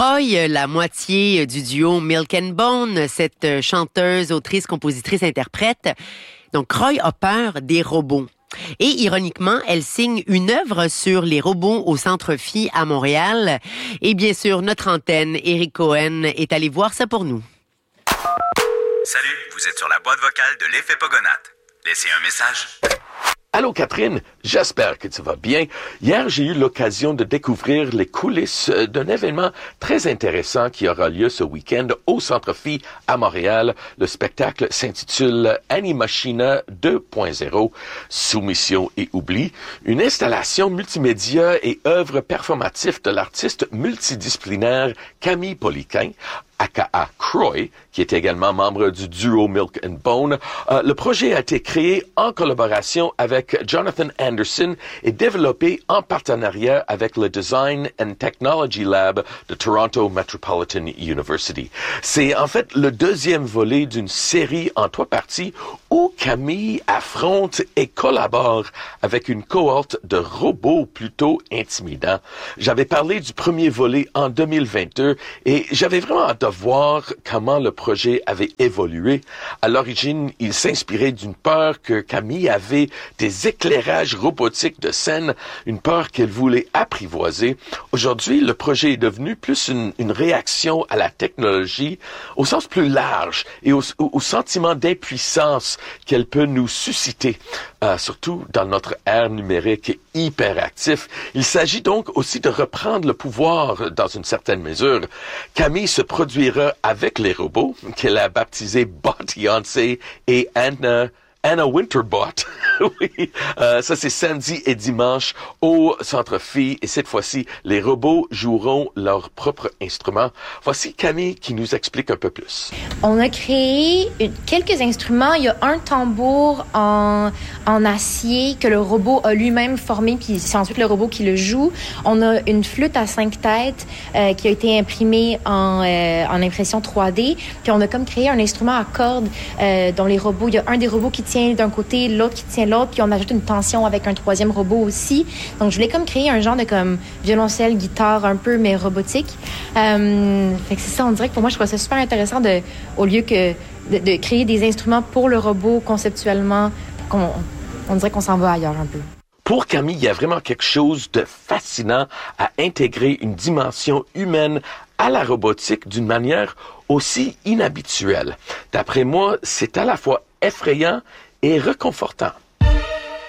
Croy, la moitié du duo Milk and Bone, cette chanteuse, autrice, compositrice, interprète. Donc, Croy a peur des robots. Et ironiquement, elle signe une œuvre sur les robots au Centre Phi à Montréal. Et bien sûr, notre antenne, Éric Cohen, est allé voir ça pour nous. Salut, vous êtes sur la boîte vocale de l'Effet Pogonate. Laissez un message. Allô Catherine, j'espère que tu vas bien. Hier, j'ai eu l'occasion de découvrir les coulisses d'un événement très intéressant qui aura lieu ce week-end au Centre Phi à Montréal. Le spectacle s'intitule Animachina 2.0, Soumission et oubli, une installation multimédia et œuvre performative de l'artiste multidisciplinaire Camille Poliquin, aka Croy, qui est également membre du duo Milk and Bone. Le projet a été créé en collaboration avec Jonathan Anderson et développé en partenariat avec le Design and Technology Lab de Toronto Metropolitan University. C'est en fait le deuxième volet d'une série en 3 parties où Camille affronte et collabore avec une cohorte de robots plutôt intimidants. J'avais parlé du premier volet en 2022 et j'avais vraiment hâte de voir comment le projet avait évolué. À l'origine, il s'inspirait d'une peur que Camille avait des éclairages robotiques de scène, une peur qu'elle voulait apprivoiser. Aujourd'hui, le projet est devenu plus une réaction à la technologie au sens plus large et au sentiment d'impuissance qu'elle peut nous susciter, surtout dans notre ère numérique hyperactif. Il s'agit donc aussi de reprendre le pouvoir dans une certaine mesure. Camille se produira avec les robots qu'elle a baptisés Bot-Yancey et Anna Winterbot. Oui, ça c'est samedi et dimanche au Centre Phi et cette fois-ci, les robots joueront leurs propres instruments. Voici Camille qui nous explique un peu plus. On a créé quelques instruments. Il y a un tambour en acier que le robot a lui-même formé, puis c'est ensuite le robot qui le joue. On a une flûte à 5 têtes qui a été imprimée en impression 3D. Puis on a comme créé un instrument à cordes dont les robots, il y a un des robots qui tient d'un côté, l'autre qui tient l'autre, puis on ajoute une tension avec un troisième robot aussi. Donc je voulais comme créer un genre de comme violoncelle, guitare un peu mais robotique. Fait que c'est ça, on dirait que pour moi je trouve ça super intéressant au lieu que de créer des instruments pour le robot conceptuellement, on dirait qu'on s'en va ailleurs un peu. Pour Camille, il y a vraiment quelque chose de fascinant à intégrer une dimension humaine à la robotique d'une manière aussi inhabituelle. D'après moi, c'est à la fois effrayant et réconfortant.